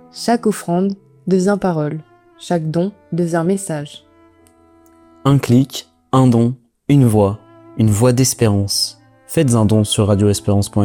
Chaque offrande devient parole, chaque don devient message. Un clic, un don, une voix d'espérance. Faites un don sur radioespérance.fr.